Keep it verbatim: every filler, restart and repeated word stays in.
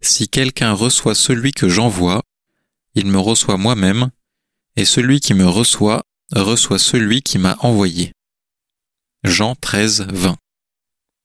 Si quelqu'un reçoit celui que j'envoie, il me reçoit moi-même, et celui qui me reçoit reçoit celui qui m'a envoyé. Jean treize, vingt.